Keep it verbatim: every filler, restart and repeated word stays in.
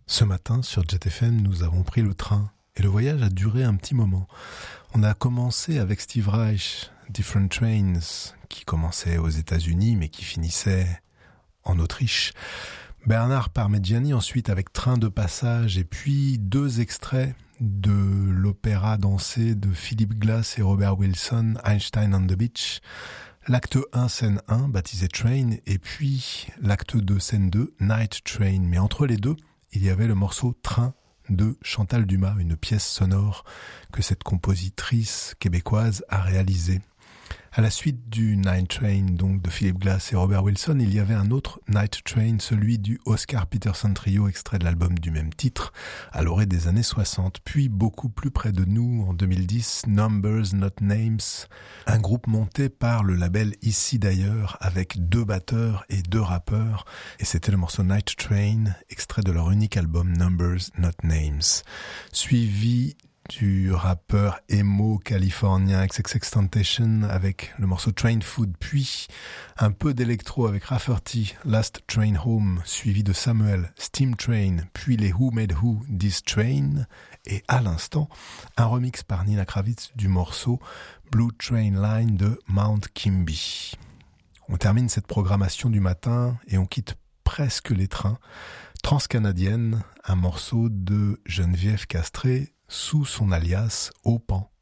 Ce matin, sur Jet F M, nous avons pris le train et le voyage a duré un petit moment. On a commencé avec Steve Reich, Different Trains, qui commençait aux États-Unis mais qui finissait en Autriche. Bernard Parmigiani ensuite avec Train de passage et puis deux extraits de l'opéra dansé de Philip Glass et Robert Wilson, Einstein on the Beach. L'acte un, scène un, baptisé Train, et puis l'acte deux, scène deux, Night Train. Mais entre les deux, il y avait le morceau Train de Chantal Dumas, une pièce sonore que cette compositrice québécoise a réalisée. À la suite du Night Train, donc de Philip Glass et Robert Wilson, il y avait un autre Night Train, celui du Oscar Peterson Trio, extrait de l'album du même titre, à l'orée des années soixante. Puis, beaucoup plus près de nous, en deux mille dix, Numbers Not Names, un groupe monté par le label Ici d'ailleurs, avec deux batteurs et deux rappeurs, et c'était le morceau Night Train, extrait de leur unique album Numbers Not Names, suivi du rappeur emo californien X X X Temptation avec le morceau Train Food, puis un peu d'électro avec Rafferty, Last Train Home, suivi de Samuel, Steam Train, puis les Who Made Who, This Train, et à l'instant, un remix par Nina Kravitz du morceau Blue Train Line de Mount Kimby. On termine cette programmation du matin et on quitte presque les trains. Transcanadienne, un morceau de Geneviève Castré, sous son alias Aupan.